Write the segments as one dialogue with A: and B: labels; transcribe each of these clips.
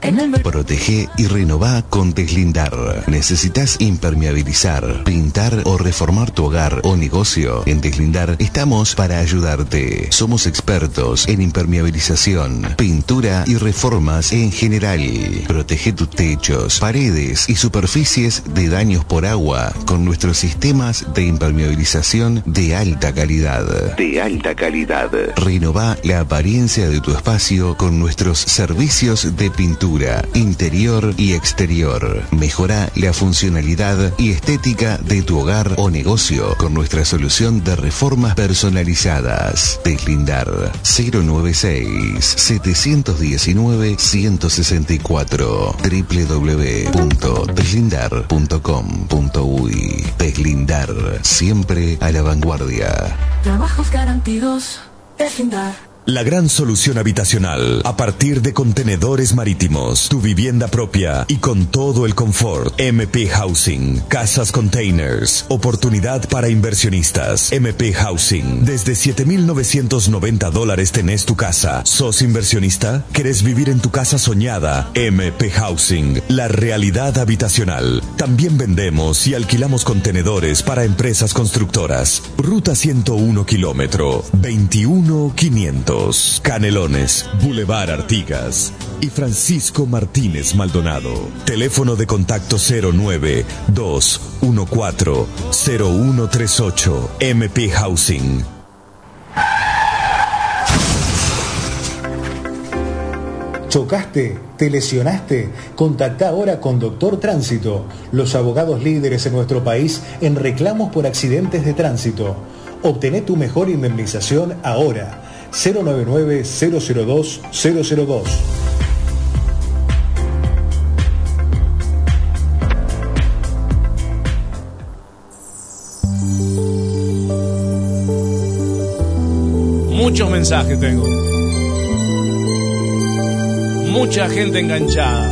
A: Protege y renová con Deslindar. ¿Necesitas impermeabilizar, pintar o reformar tu hogar o negocio? En Deslindar estamos para ayudarte. Somos expertos en impermeabilización, pintura y reformas en general. Protege tus techos, paredes y superficies de daños por agua con nuestros sistemas de impermeabilización de alta calidad. Renová la apariencia de tu espacio con nuestros servicios de pintura, interior y exterior. Mejora la funcionalidad y estética de tu hogar o negocio con nuestra solución de reformas personalizadas. Deslindar 096-719-164 www.deslindar.com.uy. Deslindar, siempre a la vanguardia.
B: Trabajos garantidos. Deslindar.
C: La gran solución habitacional a partir de contenedores marítimos, tu vivienda propia y con todo el confort. MP Housing, casas containers, oportunidad para inversionistas. MP Housing, desde $7,990 tenés tu casa. ¿Sos inversionista? ¿Querés vivir en tu casa soñada? MP Housing, la realidad habitacional. También vendemos y alquilamos contenedores para empresas constructoras. Ruta 101 kilómetro 21500. Canelones, Boulevard Artigas y Francisco Martínez Maldonado. Teléfono de contacto 09-214-0138. MP Housing.
D: ¿Chocaste? ¿Te lesionaste? Contactá ahora con Doctor Tránsito, los abogados líderes en nuestro país en reclamos por accidentes de tránsito. Obtené tu mejor indemnización ahora. 099-002-002.
E: Muchos mensajes tengo. Mucha gente enganchada.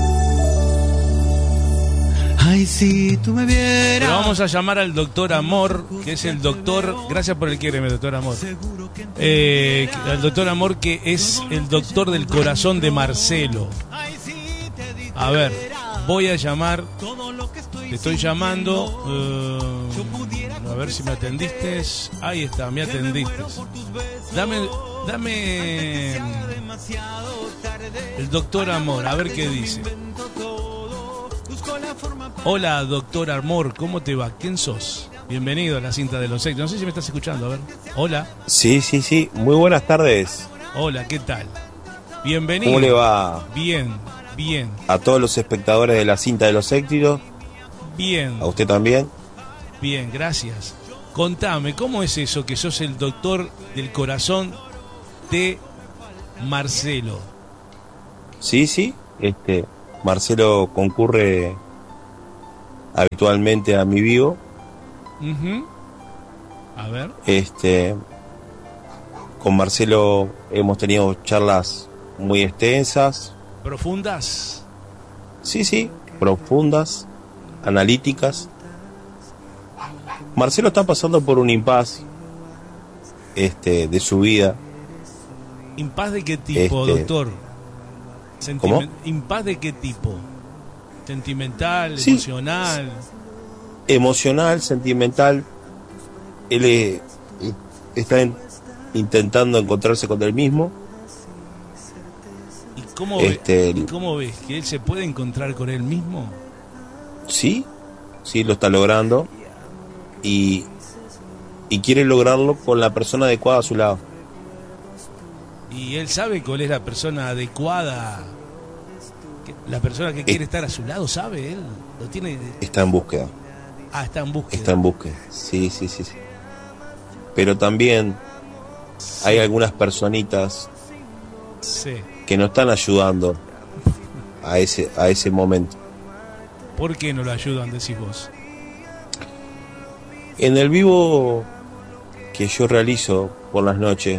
F: Ay, si tú me vieras.
E: Pero vamos a llamar al doctor Amor, que es el doctor. Gracias por el quiéreme, doctor Amor. Al doctor Amor, que es el doctor del corazón de Marcelo. A ver, voy a llamar. Te estoy llamando. A ver si me atendiste. Ahí está, me atendiste. Dame el doctor Amor, a ver qué dice. Hola, doctor Amor, ¿cómo te va? ¿Quién sos? Bienvenido a la cinta de los éxitos. No sé si me estás escuchando, a ver. Hola.
G: Sí. Muy buenas tardes.
E: Hola, ¿qué tal? Bienvenido.
G: ¿Cómo le va?
E: Bien.
G: A todos los espectadores de la cinta de los éxitos.
E: Bien.
G: ¿A usted también?
E: Bien, gracias. Contame, ¿cómo es eso que sos el doctor del corazón de Marcelo?
G: Sí. Marcelo concurre habitualmente a mi vivo.
E: Uh-huh. A ver.
G: Con Marcelo hemos tenido charlas muy extensas.
E: ¿Profundas?
G: Sí, profundas, analíticas. Marcelo está pasando por un impasse de su vida.
E: ¿Impasse de qué tipo, doctor?
G: ¿Cómo?
E: ¿Impasse de qué tipo? ¿Sentimental,
G: sí,
E: emocional?
G: Emocional, sentimental. Él está intentando encontrarse con él mismo.
E: ¿Y cómo ves? ¿Que él se puede encontrar con él mismo?
G: Sí, lo está logrando. Y quiere lograrlo con la persona adecuada a su lado.
E: ¿Y él sabe cuál es la persona adecuada? La persona que quiere estar a su lado, ¿sabe él? ¿Lo tiene?
G: Está en búsqueda.
E: Ah, está en búsqueda.
G: Está en búsqueda, sí. Pero también hay algunas personitas que no están ayudando a ese momento.
E: ¿Por qué no lo ayudan, decís vos?
G: En el vivo que yo realizo por las noches,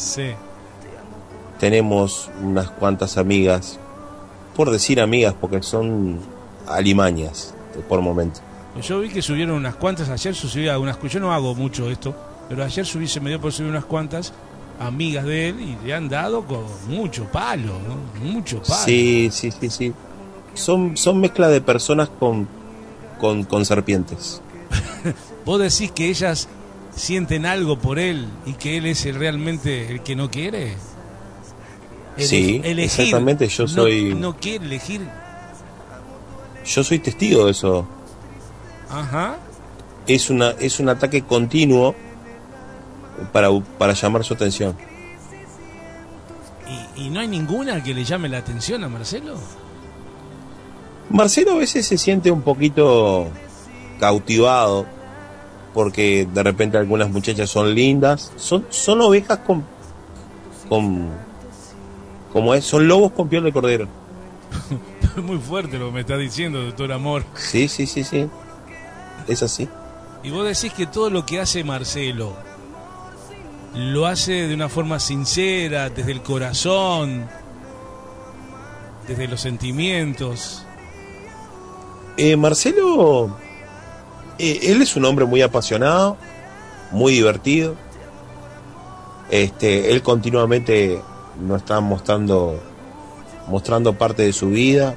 G: tenemos unas cuantas amigas, por decir amigas, porque son alimañas por momento.
E: Yo vi que subieron unas cuantas, ayer subí algunas, yo no hago mucho esto, pero ayer se me dio por subir unas cuantas, amigas de él y le han dado con mucho palo, ¿no? Mucho palo.
G: Sí. Son mezcla de personas con serpientes.
E: ¿Vos decís que ellas sienten algo por él y que él es realmente el que no quiere?
G: Sí,
E: elegir,
G: exactamente. Yo soy.
E: No quiere elegir.
G: Yo soy testigo de eso.
E: Ajá.
G: Es un ataque continuo para llamar su atención.
E: ¿Y no hay ninguna que le llame la atención a Marcelo?
G: Marcelo a veces se siente un poquito cautivado porque de repente algunas muchachas son lindas, son ovejas son lobos con piel de cordero.
E: Es muy fuerte lo que me está diciendo, doctor Amor.
G: Sí, es así.
E: Y vos decís que todo lo que hace Marcelo lo hace de una forma sincera, desde el corazón, desde los sentimientos.
G: Marcelo, él es un hombre muy apasionado, muy divertido. Él continuamente nos está mostrando parte de su vida,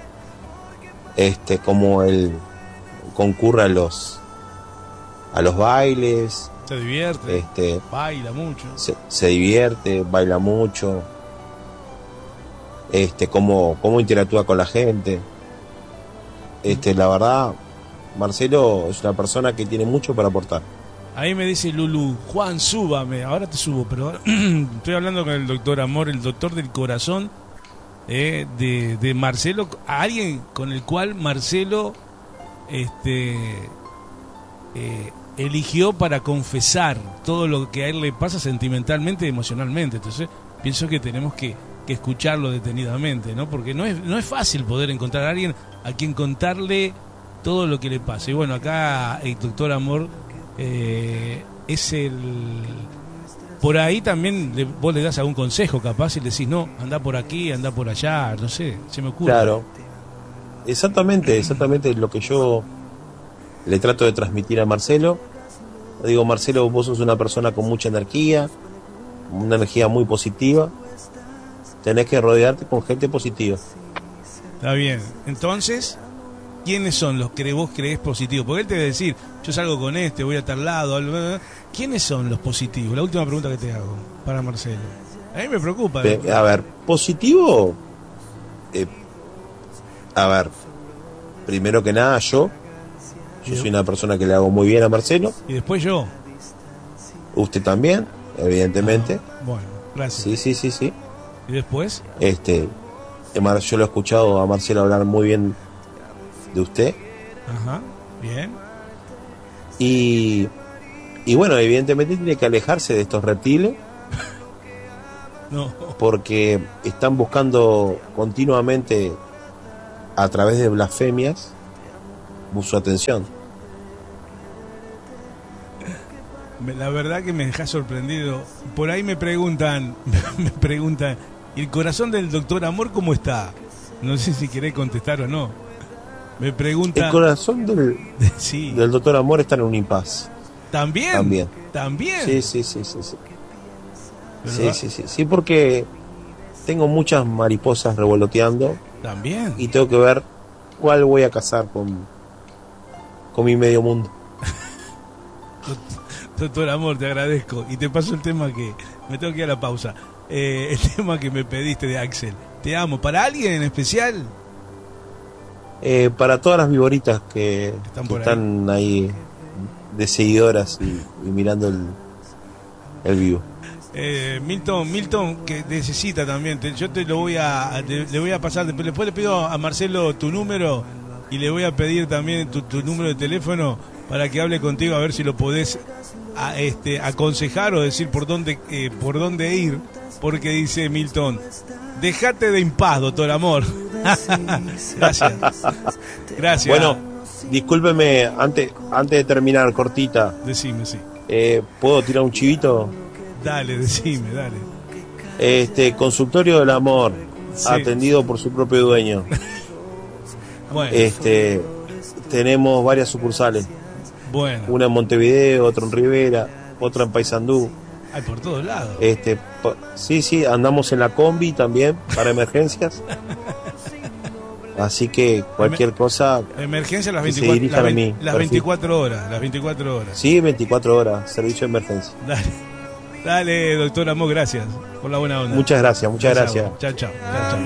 G: como él concurre a los bailes.
E: Se divierte, baila mucho.
G: Se divierte, baila mucho. Cómo interactúa con la gente. La verdad, Marcelo es una persona que tiene mucho para aportar.
E: Ahí me dice Lulu, Juan, súbame. Ahora te subo, pero estoy hablando con el doctor Amor, el doctor del corazón de Marcelo, a alguien con el cual Marcelo eligió para confesar todo lo que a él le pasa sentimentalmente y emocionalmente. Entonces pienso que tenemos que escucharlo detenidamente, ¿no? Porque no es fácil poder encontrar a alguien a quien contarle todo lo que le pasa. Y bueno, acá el doctor Amor es el... Por ahí también vos le das algún consejo capaz y le decís, no, anda por aquí, anda por allá, no sé, se me ocurre.
G: Claro, exactamente lo que yo le trato de transmitir a Marcelo. Le digo, Marcelo, vos sos una persona con mucha energía, una energía muy positiva. Tenés que rodearte con gente positiva.
E: Está bien. Entonces, ¿quiénes son los que vos creés positivos? Porque él te va a decir, yo salgo con voy a tal lado. ¿Quiénes son los positivos? La última pregunta que te hago para Marcelo. A mí me preocupa.
G: A ver, positivo. Primero que nada, yo soy una persona que le hago muy bien a Marcelo.
E: Y después yo.
G: Usted también, evidentemente.
E: Bueno, gracias.
G: Sí.
E: ¿Y después?
G: Yo lo he escuchado a Marcelo hablar muy bien de usted.
E: Ajá, bien.
G: Y bueno, evidentemente tiene que alejarse de estos reptiles.
E: No.
G: Porque están buscando continuamente, a través de blasfemias, su atención.
E: La verdad que me deja sorprendido. Por ahí me preguntan, ¿y el corazón del doctor Amor cómo está? No sé si querés contestar o no. Me pregunta.
G: El corazón del doctor Amor está en un impas.
E: ¿También?
G: Sí. Sí, porque tengo muchas mariposas revoloteando.
E: También.
G: Y tengo que ver cuál voy a casar con mi medio mundo.
E: Doctor Amor, te agradezco. Y te paso el tema que... Me tengo que ir a la pausa. El tema que me pediste de Axel. Te amo. ¿Para alguien en especial?
G: Para todas las viboritas que están ahí de seguidoras y mirando el vivo.
E: Milton, que necesita también. Yo te lo voy le voy a pasar. Después le pido a Marcelo tu número y le voy a pedir también tu número de teléfono para que hable contigo, a ver si lo podés aconsejar o decir por dónde ir, porque dice Milton, dejate de impas, doctor Amor. Gracias.
G: Bueno, discúlpeme, antes de terminar, cortita.
E: Decime, sí.
G: ¿Puedo tirar un chivito?
E: Dale, decime, dale.
G: Consultorio del Amor,
E: sí.
G: Atendido por su propio dueño.
E: Bueno.
G: Tenemos varias sucursales.
E: Bueno.
G: Una en Montevideo, otra en Rivera, otra en Paysandú.
E: Ay, por todos lados.
G: Sí, andamos en la combi también para emergencias. Así que cualquier cosa.
E: Emergencia las
G: se dirijan a mí.
E: las 24 horas. Las 24 horas.
G: Sí, 24 horas, servicio de emergencia.
E: Dale, doctor Amor, gracias por la buena onda.
G: Muchas gracias.
E: Chao, chao.